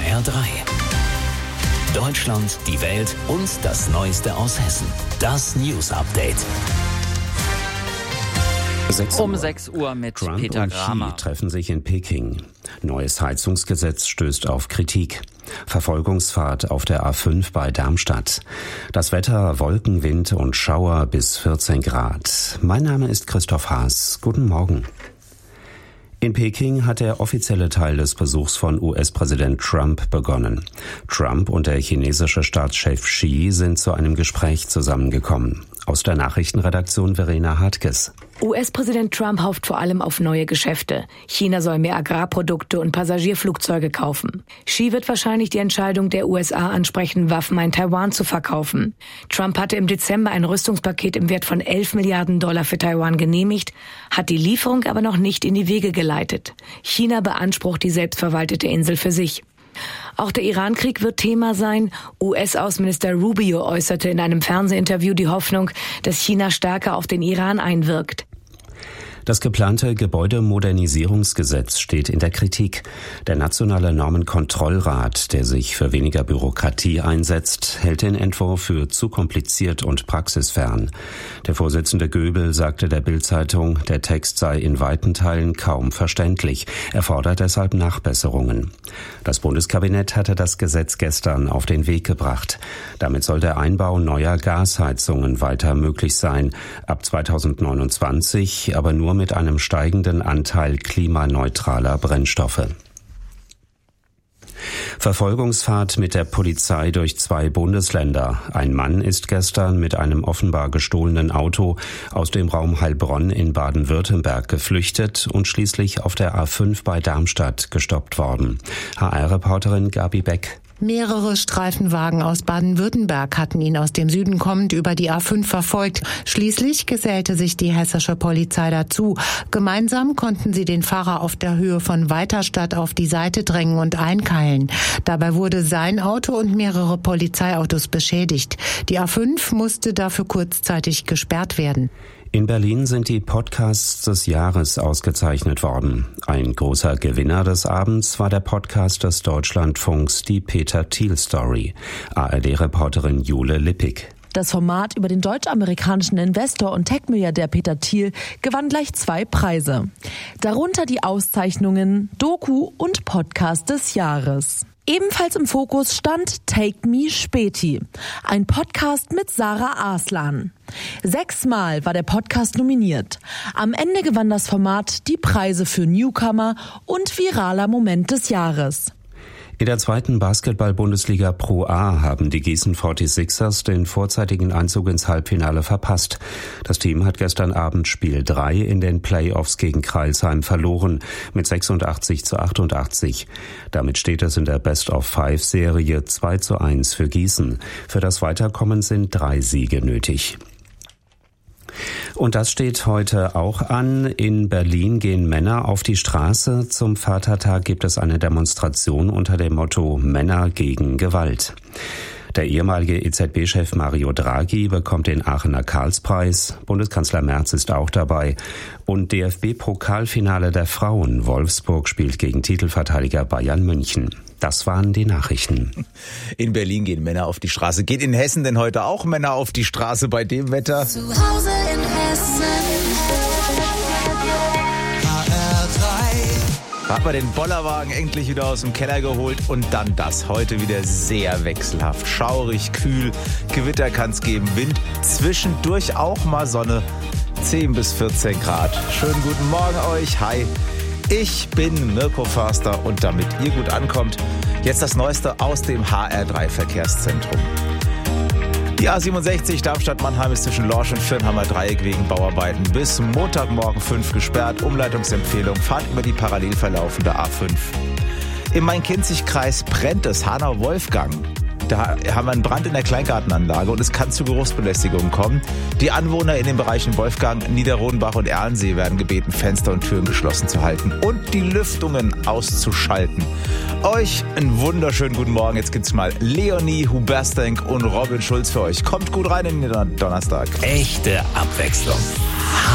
HR3. Deutschland, die Welt und das Neueste aus Hessen. Das News Update. Um 6 Uhr mit Trump Peter und Kramer. Xi treffen sich in Peking. Neues Heizungsgesetz stößt auf Kritik. Verfolgungsfahrt auf der A5 bei Darmstadt. Das Wetter, Wolken, Wind und Schauer bis 14 Grad. Mein Name ist Christoph Haas. Guten Morgen. In Peking hat der offizielle Teil des Besuchs von US-Präsident Trump begonnen. Trump und der chinesische Staatschef Xi sind zu einem Gespräch zusammengekommen. Aus der Nachrichtenredaktion Verena Hartges. US-Präsident Trump hofft vor allem auf neue Geschäfte. China soll mehr Agrarprodukte und Passagierflugzeuge kaufen. Xi wird wahrscheinlich die Entscheidung der USA ansprechen, Waffen an Taiwan zu verkaufen. Trump hatte im Dezember ein Rüstungspaket im Wert von $11 Milliarden für Taiwan genehmigt, hat die Lieferung aber noch nicht in die Wege geleitet. China beansprucht die selbstverwaltete Insel für sich. Auch der Iran-Krieg wird Thema sein. US-Außenminister Rubio äußerte in einem Fernsehinterview die Hoffnung, dass China stärker auf den Iran einwirkt. Das geplante Gebäudemodernisierungsgesetz steht in der Kritik. Der Nationale Normenkontrollrat, der sich für weniger Bürokratie einsetzt, hält den Entwurf für zu kompliziert und praxisfern. Der Vorsitzende Göbel sagte der Bild-Zeitung, der Text sei in weiten Teilen kaum verständlich. Er fordert deshalb Nachbesserungen. Das Bundeskabinett hatte das Gesetz gestern auf den Weg gebracht. Damit soll der Einbau neuer Gasheizungen weiter möglich sein. Ab 2029, aber nur mit einem steigenden Anteil klimaneutraler Brennstoffe. Verfolgungsfahrt mit der Polizei durch 2 Bundesländer. Ein Mann ist gestern mit einem offenbar gestohlenen Auto aus dem Raum Heilbronn in Baden-Württemberg geflüchtet und schließlich auf der A5 bei Darmstadt gestoppt worden. HR-Reporterin Gabi Beck. Mehrere Streifenwagen aus Baden-Württemberg hatten ihn aus dem Süden kommend über die A5 verfolgt. Schließlich gesellte sich die hessische Polizei dazu. Gemeinsam konnten sie den Fahrer auf der Höhe von Weiterstadt auf die Seite drängen und einkeilen. Dabei wurde sein Auto und mehrere Polizeiautos beschädigt. Die A5 musste dafür kurzzeitig gesperrt werden. In Berlin sind die Podcasts des Jahres ausgezeichnet worden. Ein großer Gewinner des Abends war der Podcast des Deutschlandfunks Die Peter Thiel Story. ARD-Reporterin Jule Lippig. Das Format über den deutsch-amerikanischen Investor und Tech-Milliardär Peter Thiel gewann gleich 2 Preise. Darunter die Auszeichnungen Doku und Podcast des Jahres. Ebenfalls im Fokus stand Take Me Späti, ein Podcast mit Sarah Arslan. 6-mal war der Podcast nominiert. Am Ende gewann das Format die Preise für Newcomer und viraler Moment des Jahres. In der 2. Basketball-Bundesliga Pro A haben die Gießen 46ers den vorzeitigen Einzug ins Halbfinale verpasst. Das Team hat gestern Abend Spiel 3 in den Playoffs gegen Crailsheim verloren mit 86-88. Damit steht es in der Best-of-5-Serie 2:1 für Gießen. Für das Weiterkommen sind 3 Siege nötig. Und das steht heute auch an. In Berlin gehen Männer auf die Straße. Zum Vatertag gibt es eine Demonstration unter dem Motto Männer gegen Gewalt. Der ehemalige EZB-Chef Mario Draghi bekommt den Aachener Karlspreis. Bundeskanzler Merz ist auch dabei. Und DFB-Pokalfinale der Frauen. Wolfsburg spielt gegen Titelverteidiger Bayern München. Das waren die Nachrichten. In Berlin gehen Männer auf die Straße. Geht in Hessen denn heute auch Männer auf die Straße bei dem Wetter? Zu Hause in Hessen. Hat man den Bollerwagen endlich wieder aus dem Keller geholt und dann das. Heute wieder sehr wechselhaft. Schaurig, kühl, Gewitter kann's geben, Wind, zwischendurch auch mal Sonne. 10 bis 14 Grad. Schönen guten Morgen euch. Hi. Ich bin Mirko Förster und damit ihr gut ankommt, jetzt das Neueste aus dem HR3 Verkehrszentrum. Die A67 Darmstadt-Mannheim ist zwischen Lorsch und Firnhammer Dreieck wegen Bauarbeiten bis Montagmorgen 5 gesperrt. Umleitungsempfehlung, fahrt über die parallel verlaufende A5. Im Main-Kinzig-Kreis brennt es, Hanau-Wolfgang. Da haben wir einen Brand in der Kleingartenanlage und es kann zu Geruchsbelästigungen kommen. Die Anwohner in den Bereichen Wolfgang, Niederrodenbach und Erlensee werden gebeten, Fenster und Türen geschlossen zu halten und die Lüftungen auszuschalten. Euch einen wunderschönen guten Morgen. Jetzt gibt's mal Leonie Huberstenk und Robin Schulz für euch. Kommt gut rein in den Donnerstag. Echte Abwechslung.